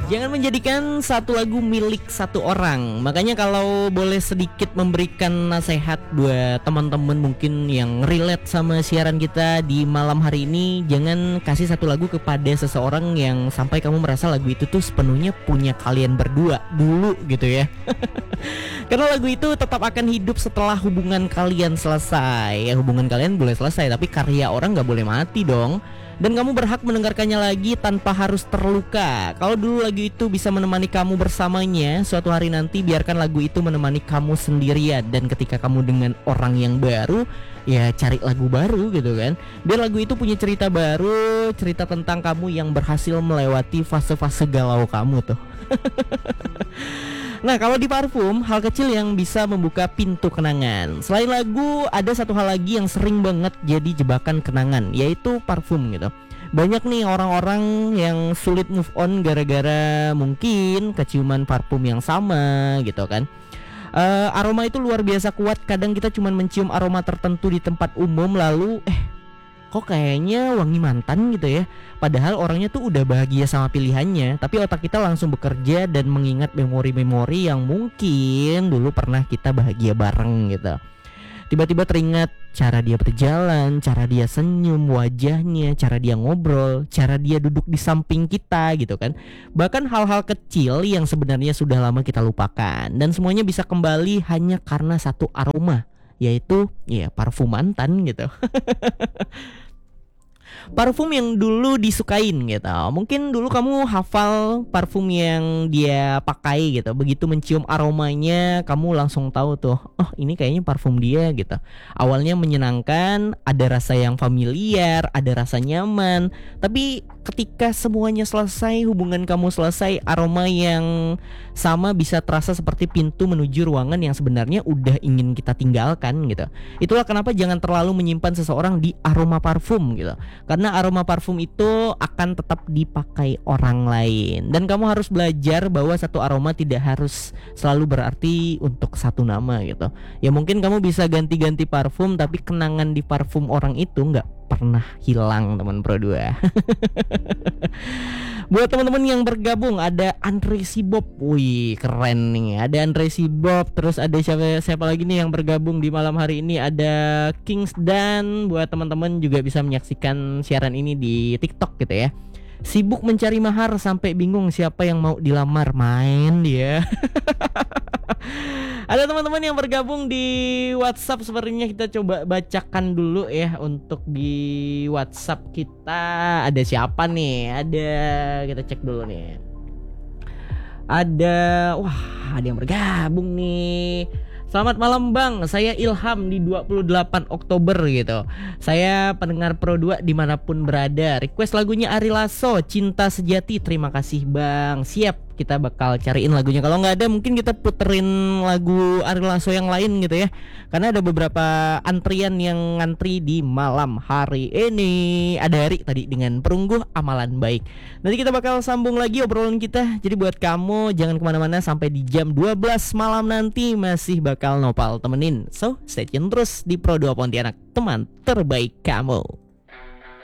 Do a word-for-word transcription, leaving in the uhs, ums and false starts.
Jangan menjadikan satu lagu milik satu orang. Makanya kalau boleh sedikit memberikan nasihat buat teman-teman mungkin yang relate sama siaran kita di malam hari ini, jangan kasih satu lagu kepada seseorang yang sampai kamu merasa lagu itu tuh sepenuhnya punya kalian berdua dulu gitu ya. Karena lagu itu tetap akan hidup setelah hubungan kalian selesai. Ya, hubungan kalian boleh selesai, tapi karya orang gak boleh mati dong. Dan kamu berhak mendengarkannya lagi tanpa harus terluka. Kalau dulu lagu itu bisa menemani kamu bersamanya, suatu hari nanti biarkan lagu itu menemani kamu sendirian. Dan ketika kamu dengan orang yang baru, ya cari lagu baru gitu kan. Biar lagu itu punya cerita baru, cerita tentang kamu yang berhasil melewati fase-fase galau kamu tuh. Nah, kalau di parfum, hal kecil yang bisa membuka pintu kenangan. Selain lagu, ada satu hal lagi yang sering banget jadi jebakan kenangan, yaitu parfum gitu. Banyak nih orang-orang yang sulit move on gara-gara mungkin keciuman parfum yang sama gitu kan. uh, Aroma itu luar biasa kuat. Kadang kita cuma mencium aroma tertentu di tempat umum, lalu eh kok kayaknya wangi mantan gitu ya. Padahal orangnya tuh udah bahagia sama pilihannya, tapi otak kita langsung bekerja dan mengingat memori-memori yang mungkin dulu pernah kita bahagia bareng gitu. Tiba-tiba teringat cara dia berjalan, cara dia senyum, wajahnya, cara dia ngobrol, cara dia duduk di samping kita gitu kan. Bahkan hal-hal kecil yang sebenarnya sudah lama kita lupakan. Dan semuanya bisa kembali hanya karena satu aroma, yaitu ya parfum mantan gitu. Parfum yang dulu disukain gitu. Mungkin dulu kamu hafal parfum yang dia pakai gitu. Begitu mencium aromanya, kamu langsung tahu tuh, oh ini kayaknya parfum dia gitu. Awalnya menyenangkan, ada rasa yang familiar, ada rasa nyaman. Tapi ketika semuanya selesai, hubungan kamu selesai, aroma yang sama bisa terasa seperti pintu menuju ruangan yang sebenarnya udah ingin kita tinggalkan gitu. Itulah kenapa jangan terlalu menyimpan seseorang di aroma parfum gitu. Karena aroma parfum itu akan tetap dipakai orang lain. Dan kamu harus belajar bahwa satu aroma tidak harus selalu berarti untuk satu nama gitu. Ya mungkin kamu bisa ganti-ganti parfum, tapi kenangan di parfum orang itu gak pernah hilang teman Pro dua. Buat teman-teman yang bergabung, ada Andre Sibob. Wih keren nih. Ada Andre Sibob. Terus ada siapa, siapa lagi nih yang bergabung di malam hari ini. Ada Kings Dan. Buat teman-teman juga bisa menyaksikan siaran ini di TikTok gitu ya. Sibuk mencari mahar sampai bingung siapa yang mau dilamar. Main dia. Ada teman-teman yang bergabung di WhatsApp. Sepertinya kita coba bacakan dulu ya. Untuk di WhatsApp kita ada siapa nih? Ada, kita cek dulu nih. Ada, wah ada yang bergabung nih. Selamat malam bang, saya Ilham di dua puluh delapan Oktober gitu. Saya pendengar Pro dua dimanapun berada. Request lagunya Ari Lasso, Cinta Sejati. Terima kasih bang. Siap, kita bakal cariin lagunya. Kalau nggak ada mungkin kita puterin lagu Ari Lasso yang lain gitu ya. Karena ada beberapa antrian yang ngantri di malam hari ini. Ada Ari tadi dengan Perunggu Amalan Baik. Nanti kita bakal sambung lagi obrolan kita. Jadi buat kamu jangan kemana-mana sampai di jam dua belas malam nanti masih bakal Nopal temenin. So stay tune terus di Pro dua Pontianak, teman terbaik kamu.